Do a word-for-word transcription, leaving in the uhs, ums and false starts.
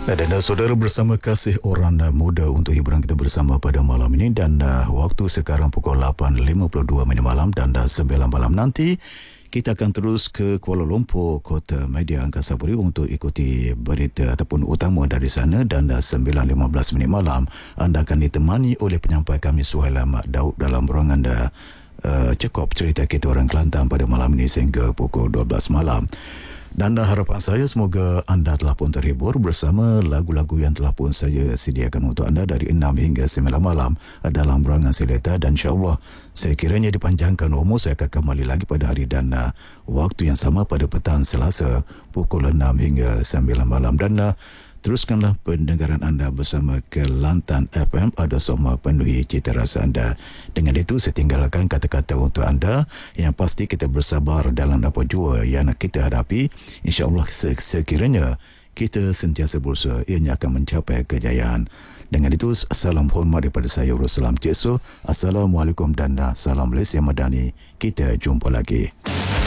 Dan uh, saudara, bersama kasih orang uh, muda untuk hiburan kita bersama pada malam ini, dan uh, waktu sekarang pukul lapan lima puluh dua minit malam, dan uh, sembilan malam nanti kita akan terus ke Kuala Lumpur, Kota Media Angkasa Puri, untuk ikuti berita ataupun utama dari sana. Dan uh, sembilan lima belas minit malam anda akan ditemani oleh penyampai kami Suhail Ahmad Daud dalam ruangan uh, uh, cekop cerita kita orang Kelantan pada malam ini sehingga pukul dua belas malam. Dan harapan saya semoga anda telah pun terhibur bersama lagu-lagu yang telah pun saya sediakan untuk anda dari enam hingga sembilan malam dalam ruangan Seleta. Dan insyaAllah saya kiranya dipanjangkan umur, saya akan kembali lagi pada hari dan uh, waktu yang sama pada petang Selasa pukul enam hingga sembilan malam. Dan uh, teruskanlah pendengaran anda bersama Kelantan F M, ada semua penuhi cita rasa anda. Dengan itu saya tinggalkan kata-kata untuk anda yang pasti kita bersabar dalam apa jua yang kita hadapi. InsyaAllah sekiranya kita sentiasa berusaha, ianya akan mencapai kejayaan. Dengan itu, salam hormat daripada saya, Ruslan Ceso. Assalamualaikum dan salam Malaysia Madani. Kita jumpa lagi.